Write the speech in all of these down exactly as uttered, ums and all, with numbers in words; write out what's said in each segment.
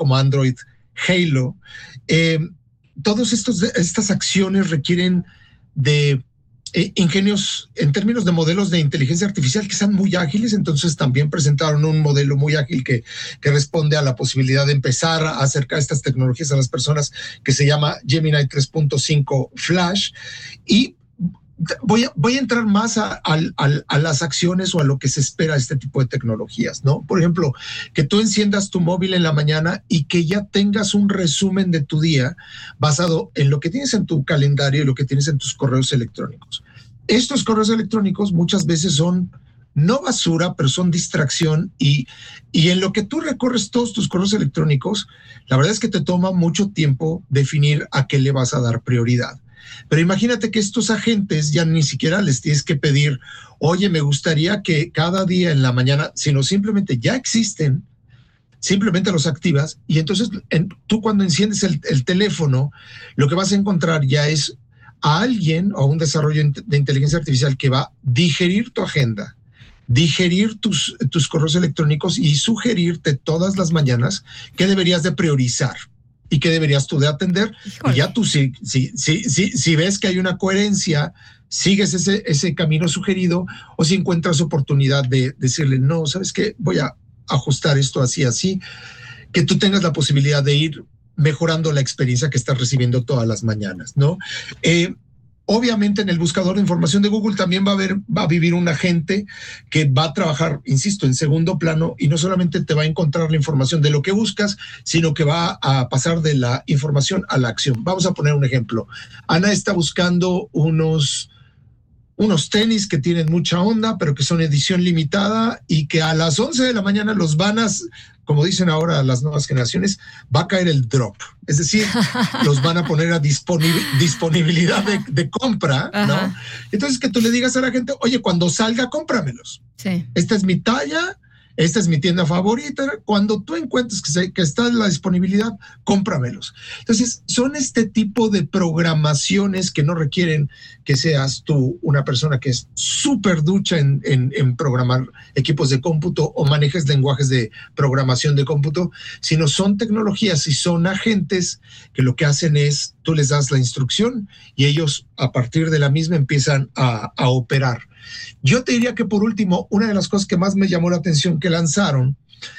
como Android Halo. Eh, todas estas acciones requieren de eh, ingenios en términos de modelos de inteligencia artificial que sean muy ágiles. Entonces también presentaron un modelo muy ágil que, que responde a la posibilidad de empezar a acercar estas tecnologías a las personas, que se llama Gemini tres punto cinco Flash. Y Voy a, voy a entrar más a, a, a las acciones o a lo que se espera de este tipo de tecnologías, ¿no? Por ejemplo, que tú enciendas tu móvil en la mañana y que ya tengas un resumen de tu día basado en lo que tienes en tu calendario y lo que tienes en tus correos electrónicos. Estos correos electrónicos muchas veces son no basura, pero son distracción, y, y en lo que tú recorres todos tus correos electrónicos, la verdad es que te toma mucho tiempo definir a qué le vas a dar prioridad. Pero imagínate que estos agentes ya ni siquiera les tienes que pedir, oye, me gustaría que cada día en la mañana, sino simplemente ya existen, simplemente los activas, y entonces en, tú cuando enciendes el, el teléfono, lo que vas a encontrar ya es a alguien o un desarrollo de inteligencia artificial que va a digerir tu agenda, digerir tus, tus correos electrónicos y sugerirte todas las mañanas qué deberías de priorizar y qué deberías tú de atender. Híjole. Y ya tú, si, si, si, si, si ves que hay una coherencia, sigues ese, ese camino sugerido, o si encuentras oportunidad de decirle, no, ¿sabes qué? Voy a ajustar esto así, así, que tú tengas la posibilidad de ir mejorando la experiencia que estás recibiendo todas las mañanas, ¿no? Eh, Obviamente en el buscador de información de Google también va a haber, va a vivir un agente que va a trabajar, insisto, en segundo plano, y no solamente te va a encontrar la información de lo que buscas, sino que va a pasar de la información a la acción. Vamos a poner un ejemplo. Ana está buscando unos, unos tenis que tienen mucha onda, pero que son edición limitada y que a las once de la mañana los van a, como dicen ahora las nuevas generaciones, va a caer el drop. Es decir, los van a poner a disponibil, disponibilidad de, de compra, ajá, ¿no? Entonces que tú le digas a la gente, oye, cuando salga, cómpramelos. Sí. Esta es mi talla, esta es mi tienda favorita. Cuando tú encuentres que, se, que está en la disponibilidad, cómpramelos. Entonces, son este tipo de programaciones que no requieren que seas tú una persona que es súper ducha en, en, en programar equipos de cómputo o manejes lenguajes de programación de cómputo, sino son tecnologías y son agentes que lo que hacen es, tú les das la instrucción y ellos a partir de la misma empiezan a, a operar. Yo te diría que por último, una de las cosas que más me llamó la atención que lanzaron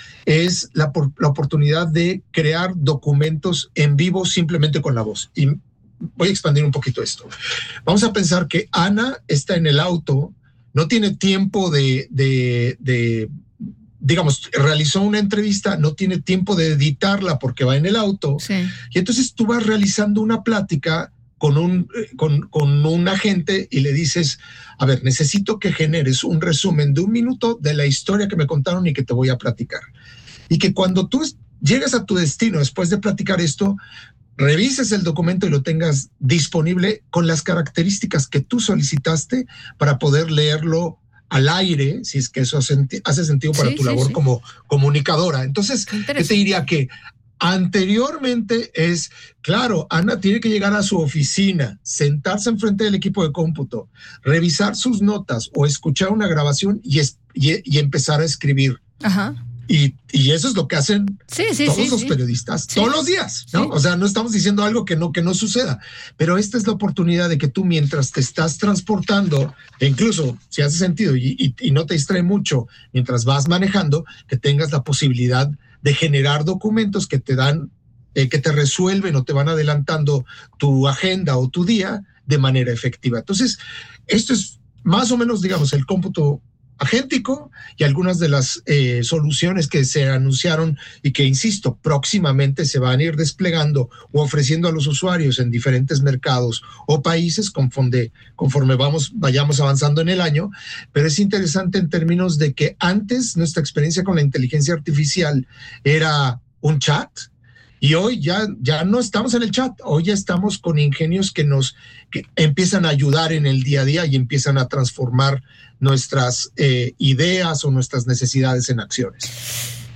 es la, la oportunidad de crear documentos en vivo simplemente con la voz. Y voy a expandir un poquito esto. Vamos a pensar que Ana está en el auto, no tiene tiempo de, de, de digamos, realizó una entrevista, no tiene tiempo de editarla porque va en el auto. Sí. Y entonces tú vas realizando una plática con un, con, con un agente y le dices, a ver, necesito que generes un resumen de un minuto de la historia que me contaron y que te voy a platicar. Y que cuando tú llegues a tu destino después de platicar esto, revises el documento y lo tengas disponible con las características que tú solicitaste para poder leerlo al aire, si es que eso hace sentido para sí, tu sí, labor sí. como comunicadora. Entonces, yo te diría que anteriormente es, claro, Ana tiene que llegar a su oficina, sentarse enfrente del equipo de cómputo, revisar sus notas o escuchar una grabación y, es, y, y empezar a escribir. Ajá. Y, y eso es lo que hacen sí, sí, todos sí, los sí. periodistas sí. todos los días, ¿no? Sí. O sea, no estamos diciendo algo que no, que no suceda, pero esta es la oportunidad de que tú, mientras te estás transportando, e incluso si hace sentido y, y, y no te distrae mucho mientras vas manejando, que tengas la posibilidad de generar documentos que te dan, eh, que te resuelven o te van adelantando tu agenda o tu día de manera efectiva. Entonces, esto es más o menos, digamos, el cómputo agéntico y algunas de las eh, soluciones que se anunciaron y que, insisto, próximamente se van a ir desplegando o ofreciendo a los usuarios en diferentes mercados o países conforme, conforme vamos, vayamos avanzando en el año. Pero es interesante en términos de que antes nuestra experiencia con la inteligencia artificial era un chat, y hoy ya, ya no estamos en el chat, hoy ya estamos con ingenios que nos que empiezan a ayudar en el día a día y empiezan a transformar nuestras eh, ideas o nuestras necesidades en acciones.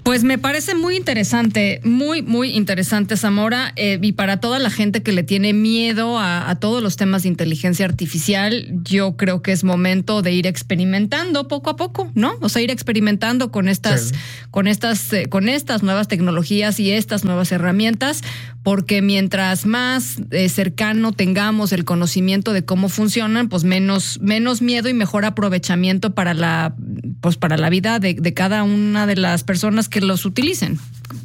Pues me parece muy interesante, muy, muy interesante, Zamora, eh, y para toda la gente que le tiene miedo a, a todos los temas de inteligencia artificial, yo creo que es momento de ir experimentando poco a poco, ¿no? O sea, ir experimentando con estas, sí. con estas, eh, con estas nuevas tecnologías y estas nuevas herramientas, porque mientras más eh, cercano tengamos el conocimiento de cómo funcionan, pues menos, menos miedo y mejor aprovechamiento para la, pues para la vida de, de cada una de las personas que los utilicen.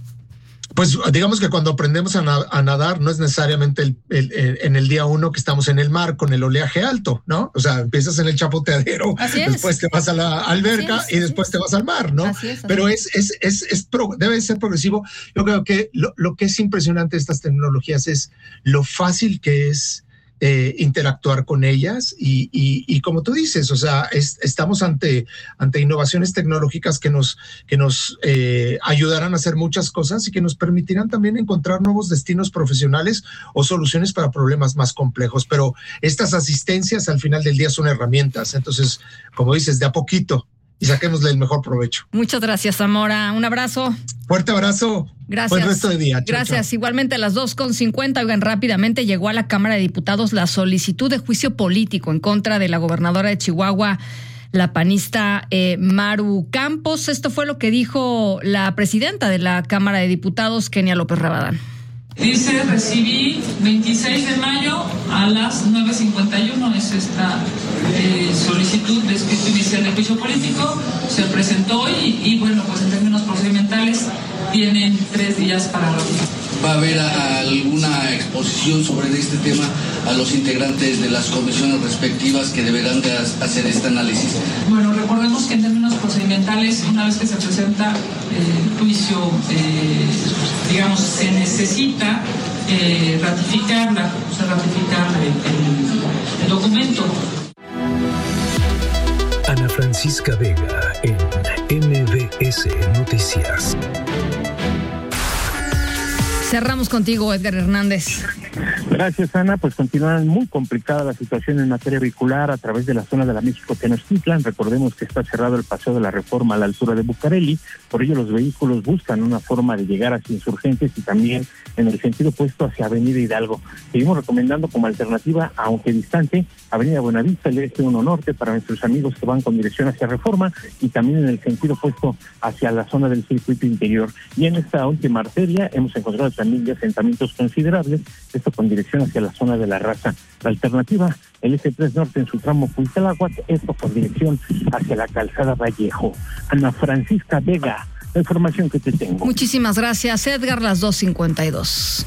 Pues digamos que cuando aprendemos a, na- a nadar no es necesariamente el, el, el, en el día uno que estamos en el mar con el oleaje alto, ¿no? O sea, empiezas en el chapoteadero, después te vas a la alberca es, y después sí. te vas al mar, ¿no? Así es, así Pero es, es, es, es pro, debe ser progresivo. Yo creo que lo, lo que es impresionante de estas tecnologías es lo fácil que es Eh, interactuar con ellas y, y, y como tú dices, o sea, es, estamos ante, ante innovaciones tecnológicas que nos, que nos eh, ayudarán a hacer muchas cosas y que nos permitirán también encontrar nuevos destinos profesionales o soluciones para problemas más complejos. Pero estas asistencias al final del día son herramientas. Entonces, como dices, de a poquito y saquémosle el mejor provecho. Muchas gracias, Zamora. Un abrazo. Fuerte abrazo. Gracias. Buen resto de día. Chau, Gracias. chau. Igualmente a las dos con cincuenta, oigan, rápidamente llegó a la Cámara de Diputados la solicitud de juicio político en contra de la gobernadora de Chihuahua, la panista eh, Maru Campos. Esto fue lo que dijo la presidenta de la Cámara de Diputados, Kenia López Rabadán. Dice, recibí veintiséis de mayo a las nueve cincuenta y uno, es esta eh, solicitud de escrito inicial de juicio político, se presentó hoy y, y bueno, pues en términos procedimentales tienen tres días para ratificar. ¿Va a haber a, alguna exposición sobre este tema a los integrantes de las comisiones respectivas que deberán de hacer este análisis? Bueno, recordemos que en términos procedimentales, una vez que se presenta el eh, juicio, eh, digamos, se necesita eh, ratificarla, o sea, ratificar el, el, el documento. Ana Francisca Vega en M B S Noticias. Cerramos contigo, Edgar Hernández. Gracias, Ana. Pues continúa muy complicada la situación en materia vehicular a través de la zona de la México-Tenochtitlan. Recordemos que está cerrado el Paseo de la Reforma a la altura de Bucareli. Por ello, los vehículos buscan una forma de llegar hacia Insurgentes y también en el sentido opuesto hacia Avenida Hidalgo. Seguimos recomendando como alternativa, aunque distante, Avenida Buenavista, el este uno norte, para nuestros amigos que van con dirección hacia Reforma y también en el sentido opuesto hacia la zona del circuito interior. Y en esta última arteria hemos encontrado también ya asentamientos considerables, esto con dirección hacia la zona de La Raza. La alternativa, el eje tres norte en su tramo Cuitláhuac, esto con dirección hacia la calzada Vallejo. Ana Francisca Vega, la información que te tengo. Muchísimas gracias, Edgar, las dos cincuenta y dos.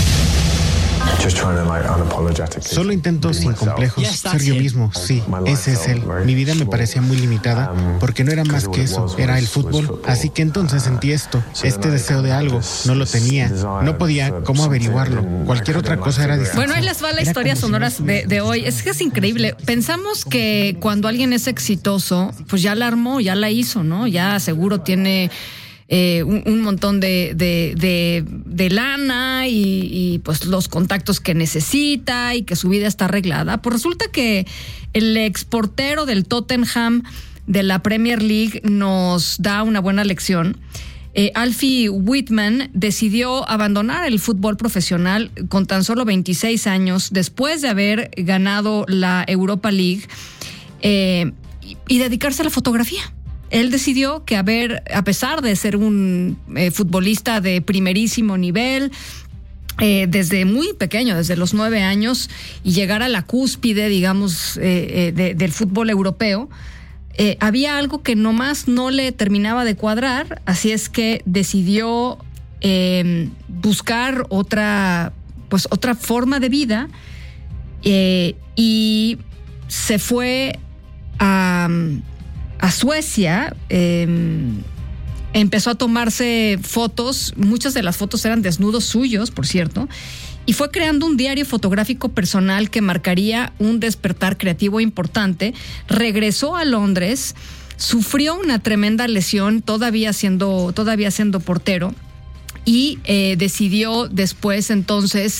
Solo intento sin complejos ser yo mismo, sí, ese es él. Mi vida me parecía muy limitada porque no era más que eso, era el fútbol. Así que entonces sentí esto, este deseo de algo, no lo tenía, no podía cómo averiguarlo, cualquier otra cosa era distinta. Bueno, ahí les va la historia sonora de, de hoy. Es que es increíble. Pensamos que cuando alguien es exitoso, pues ya la armó, ya la hizo, ¿no? Ya seguro tiene... Eh, un, un montón de, de, de, de lana y, y pues los contactos que necesita y que su vida está arreglada. Pues resulta que el exportero del Tottenham de la Premier League nos da una buena lección. Eh, Alfie Whitman decidió abandonar el fútbol profesional con tan solo veintiséis años después de haber ganado la Europa League eh, y, y dedicarse a la fotografía. Él decidió que, a ver, a pesar de ser un eh, futbolista de primerísimo nivel, eh, desde muy pequeño, desde los nueve años, y llegar a la cúspide, digamos, eh, eh, de, del fútbol europeo, eh, había algo que nomás no le terminaba de cuadrar, así es que decidió eh, buscar otra, pues, otra forma de vida eh, y se fue a... a Suecia, eh, empezó a tomarse fotos, muchas de las fotos eran desnudos suyos, por cierto, y fue creando un diario fotográfico personal que marcaría un despertar creativo importante. Regresó a Londres, sufrió una tremenda lesión todavía siendo, todavía siendo portero y eh, decidió después entonces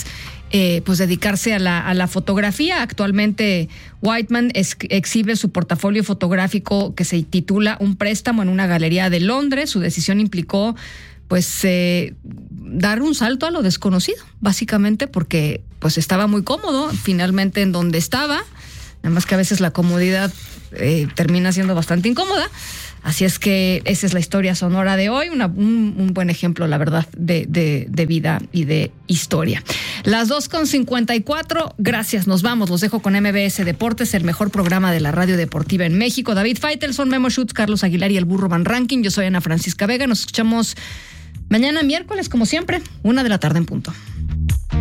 eh, pues dedicarse a la, a la fotografía. Actualmente Whiteman es, exhibe su portafolio fotográfico que se titula Un préstamo en una galería de Londres. Su decisión implicó pues eh, dar un salto a lo desconocido, básicamente porque pues estaba muy cómodo finalmente en donde estaba, nada más que a veces la comodidad eh, termina siendo bastante incómoda. Así es que esa es la historia sonora de hoy, una, un, un buen ejemplo, la verdad, de, de, de vida y de historia. Las dos con cincuenta y cuatro, gracias, nos vamos, los dejo con M B S Deportes, el mejor programa de la radio deportiva en México. David Faitelson, Memo Schutz, Carlos Aguilar y el Burro Van Ranking. Yo soy Ana Francisca Vega, nos escuchamos mañana miércoles, como siempre, una de la tarde en punto.